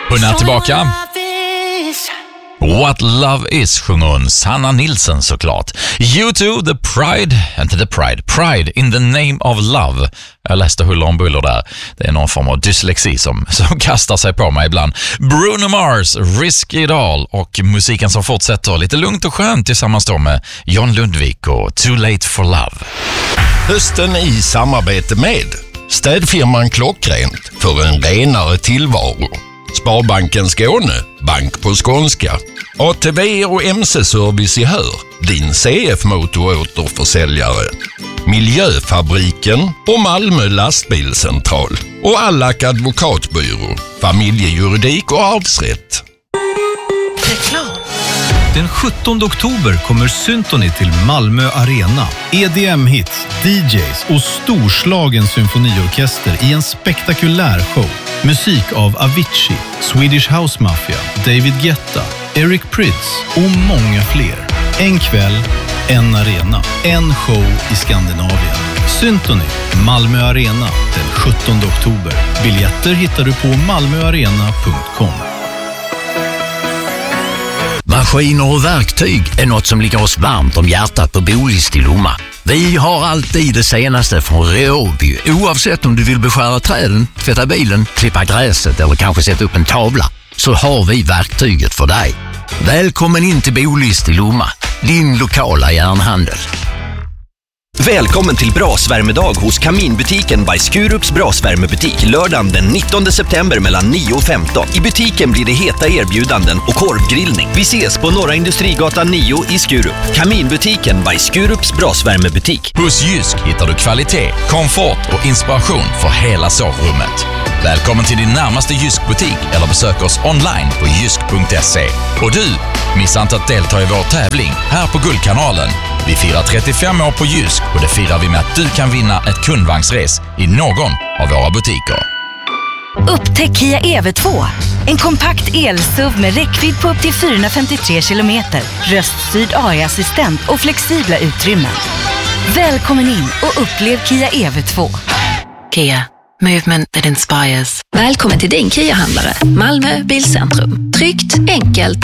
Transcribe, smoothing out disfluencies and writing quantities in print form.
Hon är tillbaka. What Love Is sjunger hon, Sanna Nilsson såklart. U2, Pride in the Name of Love. Jag läste huller om buller där. Det är någon form av dyslexi som kastar sig på mig ibland. Bruno Mars, Risk It All, och musiken som fortsätter lite lugnt och skönt tillsammans då med John Lundvik och Too Late for Love. Hösten i samarbete med städfirman Klockrent för en renare tillvaro. Sparbanken Skåne, bank på skånska. ATV och MC-service i Hör, din CF-motoråterförsäljare. Miljöfabriken och Malmö lastbilscentral. Och Allak advokatbyrå, familjejuridik och arvsrätt. Reklam. Den 17 oktober kommer Symphony till Malmö Arena. EDM-hits, DJs och storslagen symfoniorkester i en spektakulär show. Musik av Avicii, Swedish House Mafia, David Guetta, Eric Prydz och många fler. En kväll, en arena, en show i Skandinavien. Symphony, Malmö Arena, den 17 oktober. Biljetter hittar du på malmöarena.com. Maskiner och verktyg är något som ligger oss varmt om hjärtat på Bolist i Lomma. Vi har alltid det senaste från Ryobi, oavsett om du vill beskära träden, tvätta bilen, klippa gräset eller kanske sätta upp en tavla, så har vi verktyget för dig. Välkommen in till Bolist i Lomma, din lokala järnhandel. Välkommen till brasvärmedag hos Kaminbutiken by Skurups brasvärmebutik lördagen den 19 september mellan 9 och 15. I butiken blir det heta erbjudanden och korvgrillning. Vi ses på Norra Industrigatan 9 i Skurup. Kaminbutiken by Skurups brasvärmebutik. Hos Jysk hittar du kvalitet, komfort och inspiration för hela sovrummet. Välkommen till din närmaste Jysk-butik eller besök oss online på jysk.se. Och du, missa inte att delta i vår tävling här på Guldkanalen. Vi firar 35 år på Jysk och det firar vi med att du kan vinna ett kundvagnsres i någon av våra butiker. Upptäck Kia EV2. En kompakt el-SUV med räckvidd på upp till 453 kilometer, röststyrd AI-assistent och flexibla utrymmen. Välkommen in och upplev Kia EV2. Kia. Movement that inspires. Välkommen till din Kia-handlare. Malmö Bilcentrum. Tryggt, enkelt